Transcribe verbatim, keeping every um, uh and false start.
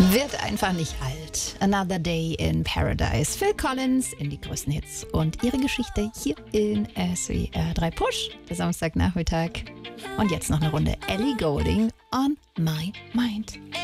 Wird einfach nicht alt. Another Day in Paradise. Phil Collins in die größten Hits und ihre Geschichte hier in S W R drei Push, der Samstagnachmittag. Und jetzt noch eine Runde Ellie Goulding on My Mind.